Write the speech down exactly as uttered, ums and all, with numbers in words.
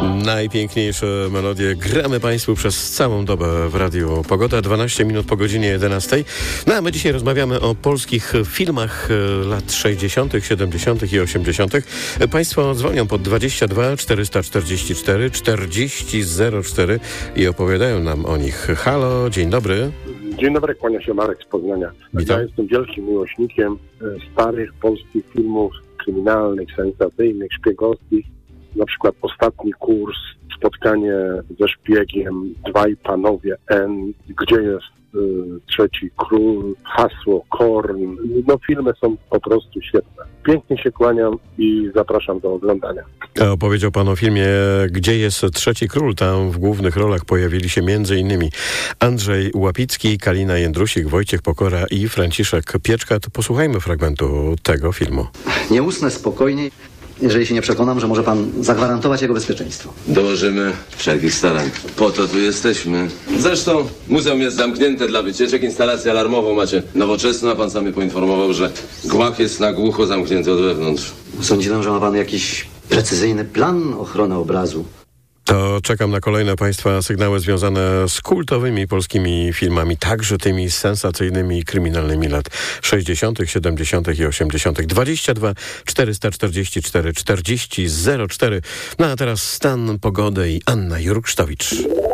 Najpiękniejsze melodie gramy Państwu przez całą dobę w Radiu Pogoda. dwanaście minut po godzinie jedenastej. No a my dzisiaj rozmawiamy o polskich filmach lat sześćdziesiątych, siedemdziesiątych i osiemdziesiątych. Państwo dzwonią pod dwadzieścia dwa czterysta czterdzieści cztery czterdzieści zero cztery i opowiadają nam o nich. Halo, dzień dobry. Dzień dobry, kłania się Marek z Poznania. Witam. Ja jestem wielkim miłośnikiem starych polskich filmów kryminalnych, sensacyjnych, szpiegowskich. Na przykład Ostatni kurs, Spotkanie ze szpiegiem, Dwaj panowie N, Gdzie jest y, trzeci król, Hasło, Korn. No filmy są po prostu świetne. Pięknie się kłaniam i zapraszam do oglądania. A opowiedział Pan o filmie Gdzie jest trzeci król? Tam w głównych rolach pojawili się między innymi Andrzej Łapicki, Kalina Jędrusik, Wojciech Pokora i Franciszek Pieczka. To posłuchajmy fragmentu tego filmu. Nie usnę spokojniej, jeżeli się nie przekonam, że może pan zagwarantować jego bezpieczeństwo. Dołożymy wszelkich starań. Po to tu jesteśmy. Zresztą muzeum jest zamknięte dla wycieczek. Instalację alarmową macie nowoczesną, a pan sam mnie poinformował, że gmach jest na głucho zamknięty od wewnątrz. Sądziłem, że ma pan jakiś precyzyjny plan ochrony obrazu. To czekam na kolejne Państwa sygnały związane z kultowymi polskimi filmami, także tymi sensacyjnymi i kryminalnymi lat sześćdziesiątych, siedemdziesiątych i osiemdziesiątych. dwadzieścia dwa czterysta czterdzieści cztery czterdzieści zero cztery. No a teraz stan pogody i Anna Jurksztowicz.